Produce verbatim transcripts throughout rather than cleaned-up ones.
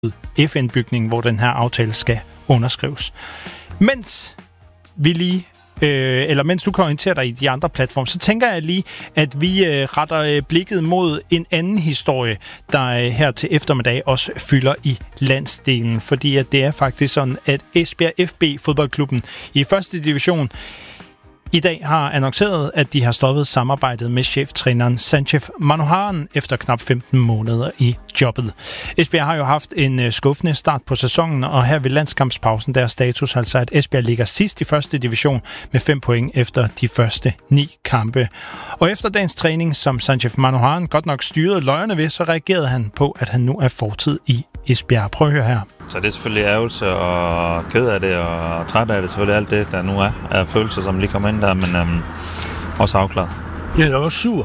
F N-bygningen, hvor den her aftale skal underskrives. Mens vi lige Øh, eller mens du kan orientere dig i de andre platforme, så tænker jeg lige, at vi øh, retter øh, blikket mod en anden historie, der øh, her til eftermiddag også fylder i landsdelen. Fordi at det er faktisk sådan, at Esbjerg F B fodboldklubben i første division i dag har annonceret, at de har stoppet samarbejdet med cheftræneren Sanchev Manoharan efter knap femten måneder i jobbet. Esbjerg har jo haft en skuffende start på sæsonen, og her ved landskampspausen der er status altså, at Esbjerg ligger sidst i første division med fem point efter de første ni kampe. Og efter dagens træning, som Sanchev Manoharan godt nok styrede løjerne ved, så reagerede han på, at han nu er fortid i Esbjerg. Prøv at høre her. Så det er selvfølgelig ærgelse og ked af det og træt af det, selvfølgelig alt det, der nu er, er følelser, som lige kommer ind der, men øhm, også afklaret. Ja, det er også sur.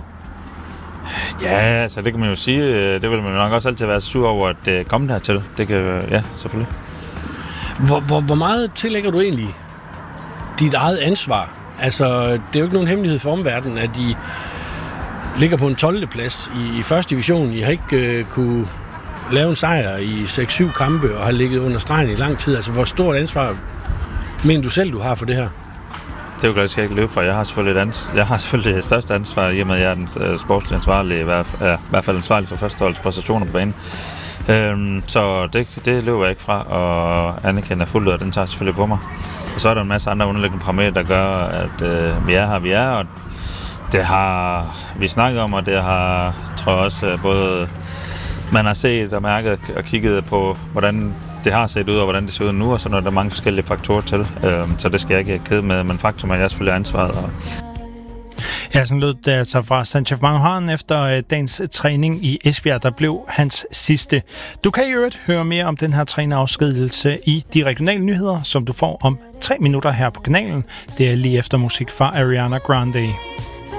Ja, altså det kan man jo sige. Det vil man nok også altid være sur over, at det kommer dertil. Det kan, ja, selvfølgelig. Hvor, hvor, hvor meget tillægger du egentlig dit eget ansvar? Altså, det er jo ikke nogen hemmelighed for omverdenen, at de ligger på en tolvte plads i, i første division. I har ikke øh, kunne lave en sejr i seks syv kampe og har ligget under stregen i lang tid. Altså, hvor stort ansvar mener du selv, du har for det her? Det er jo klart, skal jeg ikke løbe fra. Jeg har selvfølgelig, et ans- jeg har selvfølgelig det største ansvar, i og med, at jeg er den uh, sportslige ansvarlige, i hvert, uh, i hvert fald ansvarlig for førsteholdets præstationer på banen. Um, så det, det løber jeg ikke fra, og anerkender fuldt ud, og den tager selvfølgelig på mig. Og så er der en masse andre underliggende parametre, der gør, at uh, vi er her, vi er, og det har vi snakket om, og det har, tror jeg også, både man har set og mærket og kigget på, hvordan det har set ud, og hvordan det ser ud nu, og så er der mange forskellige faktorer til. Øh, så det skal jeg ikke kede med, men faktum er, at jeg selvfølgelig er ansvaret. Og Ja, sådan lød det altså fra Sanchev Manoharan efter dagens træning i Esbjerg, der blev hans sidste. Du kan i øvrigt høre mere om den her trænerafskedelse i de regionale nyheder, som du får om tre minutter her på kanalen. Det er lige efter musik fra Ariana Grande.